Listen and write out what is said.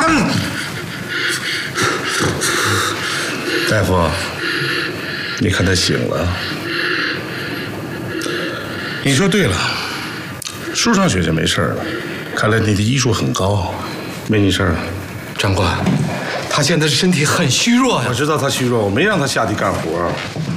大夫，你看他醒了。你说对了，输上血就没事了。看来你的医术很高，没你事儿。 长官，他现在身体很虚弱呀。 我知道他虚弱，我没让他下地干活。